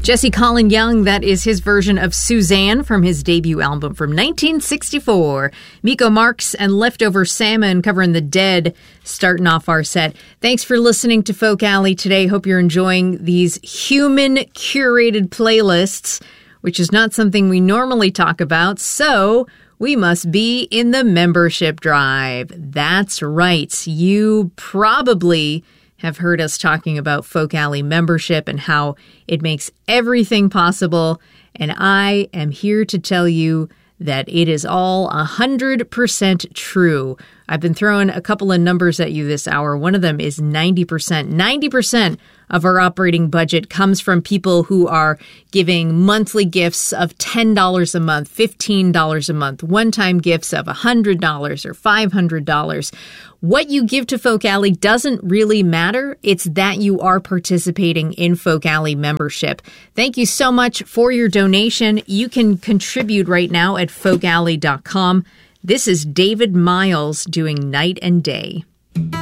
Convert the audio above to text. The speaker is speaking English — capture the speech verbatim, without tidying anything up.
Jesse Colin Young, that is his version of Suzanne from his debut album from nineteen sixty-four. Miko Marks and Leftover Salmon covering The Dead, starting off our set. Thanks for listening to Folk Alley today. Hope you're enjoying these human-curated playlists, which is not something we normally talk about, so we must be in the membership drive. That's right. You probably have heard us talking about Folk Alley membership and how it makes everything possible. And I am here to tell you that it is all one hundred percent true. I've been throwing a couple of numbers at you this hour. One of them is ninety percent. ninety percent of our operating budget comes from people who are giving monthly gifts of ten dollars a month, fifteen dollars a month, one-time gifts of one hundred dollars or five hundred dollars. What you give to Folk Alley doesn't really matter. It's that you are participating in Folk Alley membership. Thank you so much for your donation. You can contribute right now at folk alley dot com. This is David Miles doing Night and Day.